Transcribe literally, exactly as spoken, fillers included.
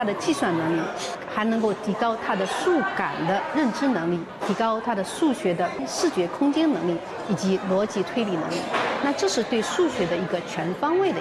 它的计算能力，还能够提高它的数感的认知能力，提高它的数学的视觉空间能力以及逻辑推理能力。那这是对数学的一个全方位的。